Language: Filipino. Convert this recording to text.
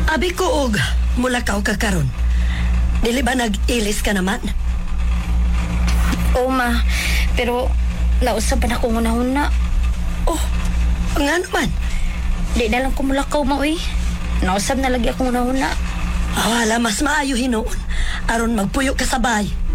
Abi ko og mulakaw ka karon. Dili ba nag-ilis ka naman? Oo, ma. Pero, nausap pa na akong una-una. Oh, nga naman. Di na lang kumulakaw, ma, uy. Nausap na lagi akong una-una. Wala, mas maayo hinoon. Aron magpuyo ka sabay.